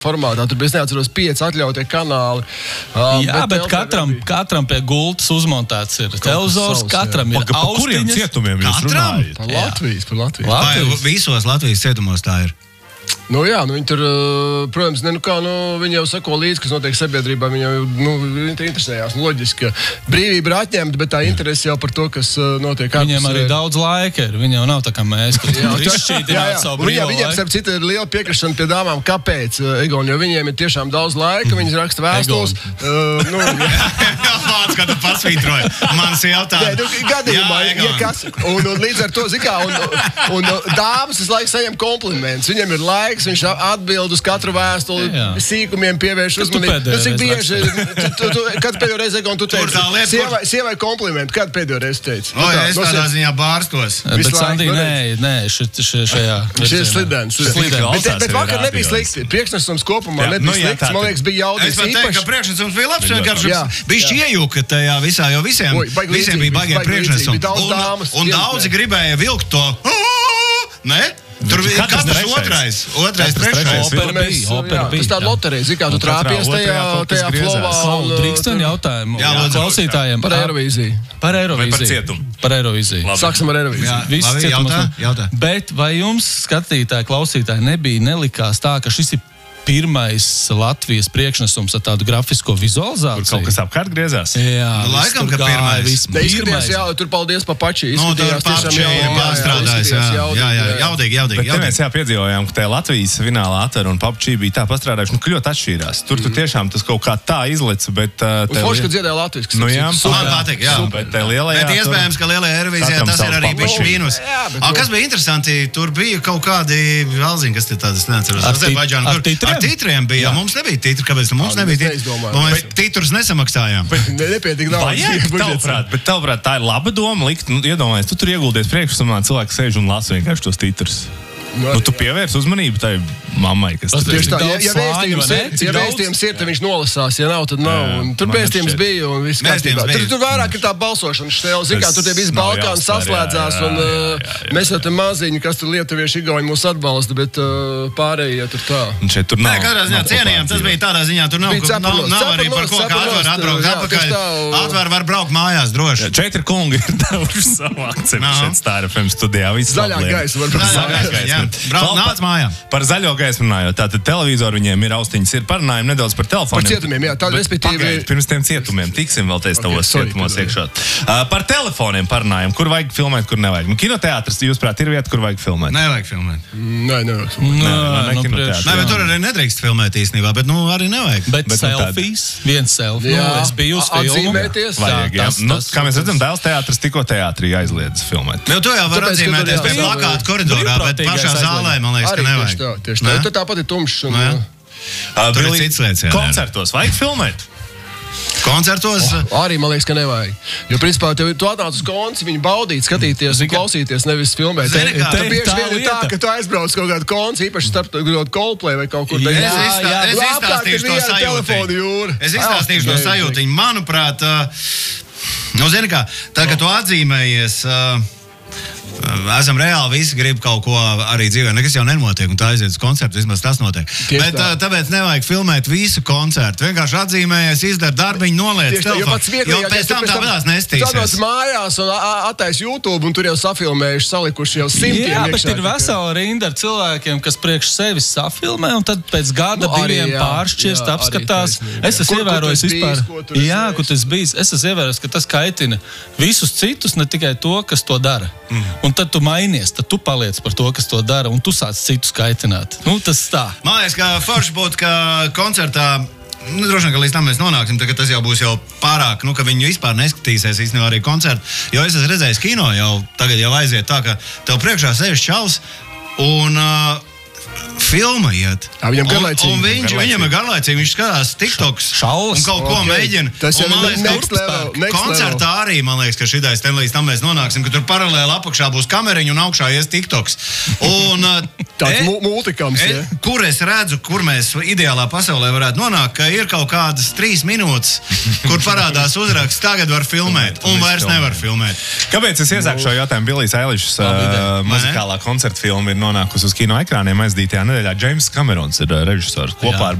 formātā. Tur bija, es neatceros, 5 atļautie kanāli. Jā, bet katram pie gultas uzmontēts ir televizors, katram ir austiņas. Par kuriem cietumiem jūs runājat? Par Latvijas. Visos Latvijas cietumos tā ir. Nu jā, viņi tur, protams, viņi jau sako līdzi, kas notiek sabiedrībā, viņi jau interesējās. Loģiski, ka brīvība ir atņemta, bet tā interese jau par to, kas notiek. Viņiem arī daudz laika ir, viņi jau nav tā kā mēs, kas tur izšķītināt savu brīvo laiku. Viņiem, starp citu, ir liela piekrišana pie dāmām, kāpēc, Egon, jo viņiem ir tiešām daudz laika, viņi raksta vēstules. Vārds, kad tu pasvītroji, mans jautājums. Gadījumā, ja kas, un līdz ar to, zikā, un dāmas visu laiku saņem komplimentus, viņiem ir laiks, viņš atbild uz katru vēstuli, sīkumiem pievērš uzmanību. Cik bieži, kad pēdējo reizi, Egon, tu teici, sievai komplimentu, kad pēdējo reizi teici? Es tādā ziņā bārstos. Bet, Sandī, nē, šajā... Šis slidens. Bet vakar nebija slikti. Priekšnesums kopumā nebija slikts. Man liekas, bija jaudīgs īpaši. Es pat teiktu, ka priekšnesums bija labs, vienkārši bišķi iejuka tajā visā, jo visiem bija bagie priekšnesumi. Un daudzi gribēja vilkt to... Ne? Tur bija katrs otrais, trešais. Tas tāda loterija, zikā, tu trāpies tajā flowā. Drīksten jautājumu klausītājiem par Eirovīziju. Par Eirovīziju. Par Eirovīziju. Sāksim ar Eirovīziju. Jautā. Bet vai jums, skatītāji, klausītāji, nelikās tā, ka šis ir pirmais Latvijas priekšnesums ar tādu grafisko vizualizāciju? Tur kaut kas apkārt griezās? Jā, laikam, ka pirmais. Neizskaties, jā, tur paldies pa pači. Tur pači pārstrādājis, jā, jaudīgi. Bet mēs piedzīvojām, ka tajā Latvijas finālā Atver un PUBG bija tā pastrādājuši, nu ļoti atšķīrās. Tur tiešām tas kaut kā tā izleca, bet... Un forši, ka dziedāja latviski. Nu jā, man patīk, jā. Bet iespējams, ka lielajā Eirovīzijā tas ir arī bišķi mīnus. Kas bija interesanti, tur bija kaut kādi, vēl zinu, kas te tādas neatceros. Ar titriem bija, mums nebija titri, kāpēc mums nebija titri? Mēs titrus nesamaksājām. Nepietik daudz. Bet tavuprāt, tā ir laba doma likt, iedomājies, tu tur ieguldies priekšsumā, cilvēks sēž un lasa vienkārši tos titrus. Tu pievērs uzmanību tai mammai, kas tur ir. Ja vēstījums ir, tad viņš nolasās, ja nav, tad nav. Tur vēstījums bija un viss kārtībā. Tur vairāk ir tā balsošana štev, zikā, tur tie visi Balkāni saslēdzās un mēs jau te maziņi, kas tur lietuvieši igauni mūs atbalsta, bet pārējie tur tā. Nē, katrā ziņā cienījām, tas bija tādā ziņā, tur nav arī par ko, ka Atver atbraukt atpakaļ. Atver var braukt mājās droši. 4 kungi ir devuši savu akcentu šeit Star FM studijā. Zaļā gaisa var braukt. Nāc mājām. Par zaļo gaisu runājot, tātad televizoru viņiem ir austiņas, ir parunājumi nedaudz par telefoniem. Par cietumiem, jā, tā respektīvi. Pirms tiem cietumiem, tiksim vēl tavos cietumos iekšā. Par telefoniem parunājam, kur vajag filmēt, kur nevajag. Kinoteātris, jūsuprāt, ir vieta, kur vajag filmēt? Nevajag filmēt. Nē, bet tur arī nedrīkst filmēt īstenībā, bet arī nevajag. Bet selfies, viens selfie. Es biju uz filmu. Vajag, jā. Kā mēs redzam, Dēls teātris tikko teātrī aizliedz filmēt. Tu jau var atzīmēties pie plakāta koridorā, bet pašā zālē, man liekas, ka nevajag. Tieši tā. Tur tāpat ir tumšs. Tur ir cits lietas, jā. Koncertos vajag filmēt? Koncertos? Arī, man liekas, ka nevajag. Jo, principā, tu atnāc uz konci, viņu baudīt, skatīties un klausīties, nevis filmēt. Tad bieži vien ir tā, ka tu aizbrauc kaut kādu konci, īpaši starp Coldplay vai kaut kur. Es izstāstīšu to sajūtiņu. Es izstāstīšu to sajūtiņu. Manuprāt, zini kā, tā, ka tu atzīmējies... Esam reāli visi grib kaut ko arī dzīvē, nekas jau nenotiek, un tā aiziet uz koncertu, vismaz tas notiek. Bet tāpēc nevajag filmēt visu koncertu. Vienkārši atzīmējies, izdara darbiņu, noliec telefonu, jo pēc tam tāpēc nestīsies. Tādās mājās un attais YouTube, un tur jau safilmējuši, salikuši jau simtiem. Jā, bet ir vesela rinda ar cilvēkiem, kas priekš sevis safilmē, un tad pēc gada diviem pāršķirst, apskatās. Es esmu ievērojis vispār. Jā, kur tas bijis. Es esmu ievērojis, ka tas kaitina visus citus, ne tikai to, kas to dara. Un tad tu mainies, tad tu paliec par to, kas to dara, un tu sāc citus kaitināt. Tas tā. Man liekas, ka forši būtu, ka koncertā, droši vien, ka līdz tam mēs nonāksim, ka tas jau būs jau pārāk, ka viņi vispār neskatīsies īstenībā arī koncertu. Jo es esmu redzējis kino jau, tagad jau aiziet tā, ka tev priekšā sēž čalis, un... filma iet. Viņam garlaicīgi. Un viņam ir garlaicīgi, viņš skatās TikToks un kaut ko mēģina. Tas jau ir next level. Koncertā arī, man liekas, ka šitais līdz tam mēs nonāksim, ka tur paralēli apakšā būs kameriņa un augšā ies TikToks. Un tāds multikams, ja? Kur es redzu, kur mēs ideālā pasaulē varētu nonākt, ka ir kaut kādas 3 minūtes, kur parādās uzraksts, tagad var filmēt, un vairs nevar filmēt. Kāpēc es iesāku šo jautājumu? Billijs Eilishs muzikālā koncerta filma ir nonākusi uz kino ekrāniem aizdītajā pagājušajā nedēļā Džeims Kamerons ir režisors kopā ar